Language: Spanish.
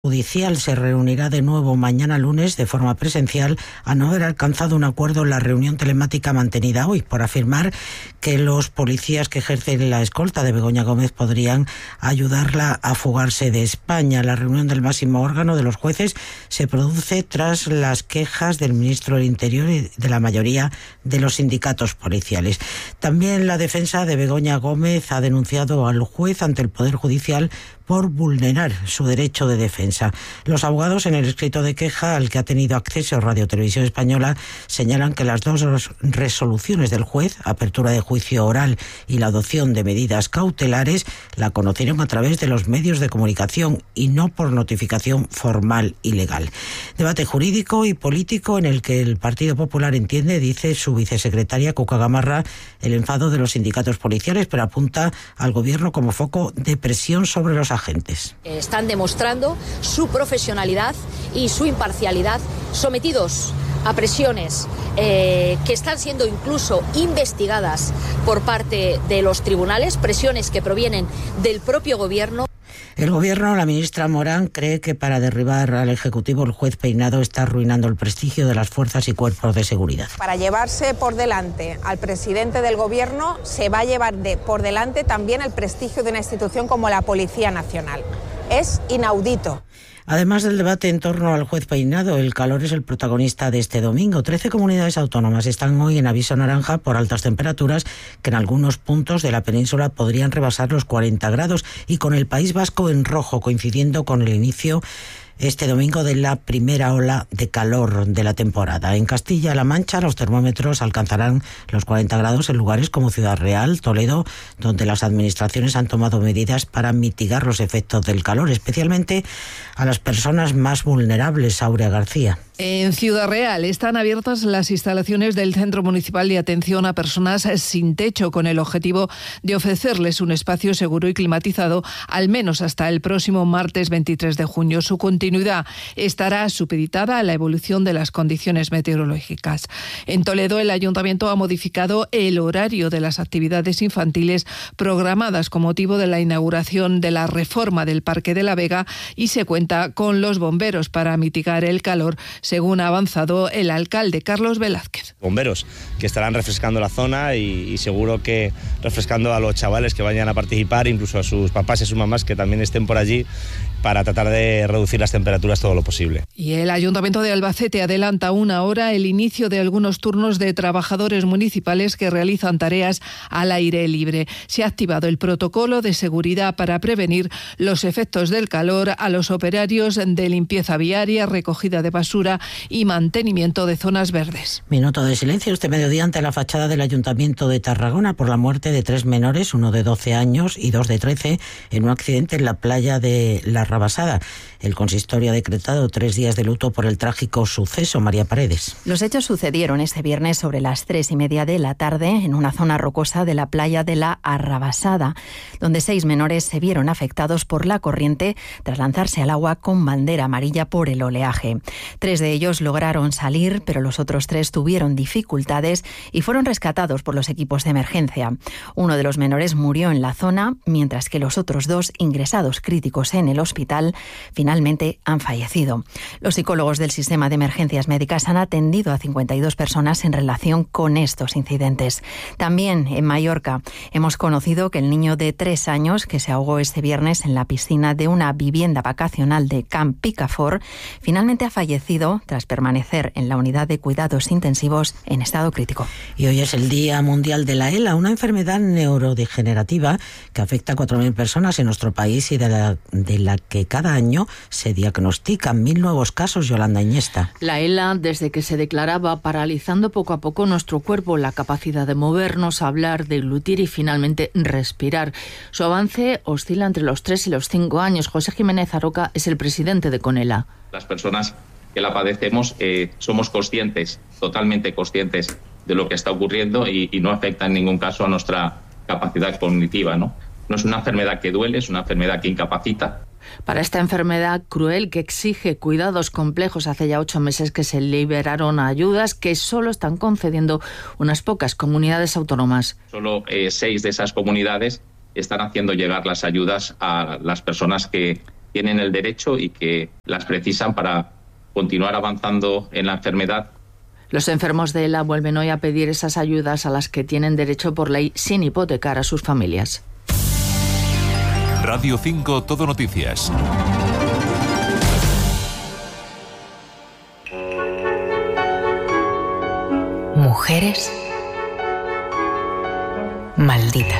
Judicial se reunirá de nuevo mañana lunes de forma presencial a no haber alcanzado un acuerdo en la reunión telemática mantenida hoy por afirmar que los policías que ejercen la escolta de Begoña Gómez podrían ayudarla a fugarse de España. La reunión del máximo órgano de los jueces se produce tras las quejas del ministro del Interior y de la mayoría de los sindicatos policiales. También la defensa de Begoña Gómez ha denunciado al juez ante el Poder Judicial por vulnerar su derecho de defensa. Los abogados, en el escrito de queja al que ha tenido acceso Radio Televisión Española, señalan que las dos resoluciones del juez, apertura de juicio oral y la adopción de medidas cautelares, la conocieron a través de los medios de comunicación y no por notificación formal y legal. Debate jurídico y político en el que el Partido Popular entiende, dice su vicesecretaria Cuca Gamarra, el enfado de los sindicatos policiales, pero apunta al gobierno como foco de presión sobre los agentes. Están demostrando su profesionalidad y su imparcialidad, sometidos a presiones que están siendo incluso investigadas por parte de los tribunales, presiones que provienen del propio gobierno. El gobierno, la ministra Morán, cree que para derribar al Ejecutivo el juez Peinado está arruinando el prestigio de las fuerzas y cuerpos de seguridad. Para llevarse por delante al presidente del gobierno se va a llevar por delante también el prestigio de una institución como la Policía Nacional. Es inaudito. Además del debate en torno al juez Peinado, el calor es el protagonista de este domingo. 13 comunidades autónomas están hoy en aviso naranja por altas temperaturas que en algunos puntos de la península podrían rebasar los 40 grados y con el País Vasco en rojo, coincidiendo con el inicio este domingo de la primera ola de calor de la temporada. En Castilla-La Mancha los termómetros alcanzarán los 40 grados en lugares como Ciudad Real, Toledo, donde las administraciones han tomado medidas para mitigar los efectos del calor, especialmente a las personas más vulnerables. Aurea García. En Ciudad Real están abiertas las instalaciones del Centro Municipal de Atención a Personas sin Techo con el objetivo de ofrecerles un espacio seguro y climatizado al menos hasta el próximo martes 23 de junio. Su continuidad estará supeditada a la evolución de las condiciones meteorológicas. En Toledo, el Ayuntamiento ha modificado el horario de las actividades infantiles programadas con motivo de la inauguración de la reforma del Parque de la Vega y se cuenta con los bomberos para mitigar el calor, según ha avanzado el alcalde Carlos Velázquez. Bomberos que estarán refrescando la zona y seguro que refrescando a los chavales que vayan a participar, incluso a sus papás y a sus mamás que también estén por allí, para tratar de reducir las temperaturas todo lo posible. Y el Ayuntamiento de Albacete adelanta una hora el inicio de algunos turnos de trabajadores municipales que realizan tareas al aire libre. Se ha activado el protocolo de seguridad para prevenir los efectos del calor a los operarios de limpieza viaria, recogida de basura y mantenimiento de zonas verdes. Minuto de silencio este mediodía ante la fachada del Ayuntamiento de Tarragona por la muerte de 3 menores, uno de 12 años y 2 de 13, en un accidente en la playa de La Rabasada. El consistorio ha decretado 3 días de luto por el trágico suceso. María Paredes. Los hechos sucedieron este viernes sobre las 3:30 de la tarde en una zona rocosa de la playa de La Arrabasada, donde 6 menores se vieron afectados por la corriente tras lanzarse al agua con bandera amarilla por el oleaje. 3 de ellos lograron salir, pero los otros 3 tuvieron dificultades y fueron rescatados por los equipos de emergencia. Uno de los menores murió en la zona, mientras que los otros 2, ingresados críticos en el hospital, finalmente han fallecido. Los psicólogos del sistema de emergencias médicas han atendido a 52 personas en relación con estos incidentes. También en Mallorca hemos conocido que el niño de 3 años que se ahogó este viernes en la piscina de una vivienda vacacional de Camp Picafort finalmente ha fallecido tras permanecer en la unidad de cuidados intensivos en estado crítico. Y hoy es el Día Mundial de la ELA, una enfermedad neurodegenerativa que afecta a 4.000 personas en nuestro país y de la que cada año se diagnostican 1.000 nuevos casos. Yolanda Iniesta. La ELA, desde que se declaraba, paralizando poco a poco nuestro cuerpo, la capacidad de movernos, hablar, deglutir y finalmente respirar. Su avance oscila entre los 3 y los 5 años. José Jiménez Aroca es el presidente de CONELA. Las personas que la padecemos somos conscientes, totalmente conscientes de lo que está ocurriendo y no afecta en ningún caso a nuestra capacidad cognitiva, ¿no? No es una enfermedad que duele, es una enfermedad que incapacita. Para esta enfermedad cruel que exige cuidados complejos, hace ya 8 meses que se liberaron ayudas que solo están concediendo unas pocas comunidades autónomas. Solo 6 de esas comunidades están haciendo llegar las ayudas a las personas que tienen el derecho y que las precisan para continuar avanzando en la enfermedad. Los enfermos de ELA vuelven hoy a pedir esas ayudas a las que tienen derecho por ley sin hipotecar a sus familias. Radio 5 Todo Noticias. Mujeres malditas.